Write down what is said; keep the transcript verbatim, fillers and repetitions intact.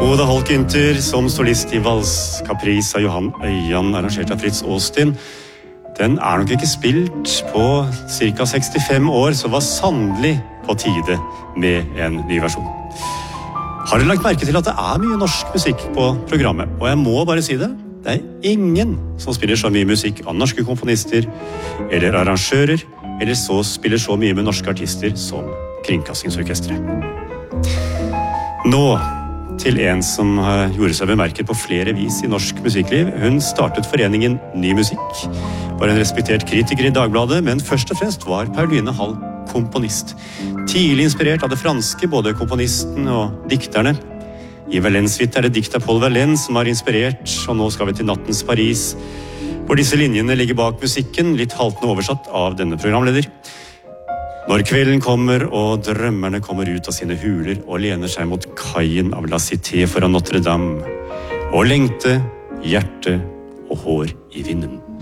Oda Holk-Günther som solist i Vals Caprice av Johan Øyan, arrangert av Fritz Austin. Den er nok ikke spilt på cirka sekstifem år, så var sannelig på tide med en ny versjon. Har dere lagt merke til at det er mye norsk musikk på programmet? Og jeg må bare si det, det er ingen som spiller så mye musikk av norske komponister eller arrangører, eller så spiller så mye med norske artister som Kringkastingsorkestret. Nå til en som gjorde seg bemerket på flere vis i norsk musikkliv. Hun startet foreningen Ny Musikk, var en respektert kritiker i Dagbladet, men først og fremst var Pauline Hall komponist. Tidlig inspirert av det franske, både komponisten og dikterne. I Valens-suite er det dikt av Paul Verlaine som har inspirert, og nå skal vi til Nattens Paris, hvor disse linjene ligger bak musikken, litt haltende oversatt av denne programleder. Når kvelden kommer og drømmerne kommer ut av sine huler og lener seg mot kaien av La Cité foran Notre Dame, og lengte, hjerte og hår i vinden.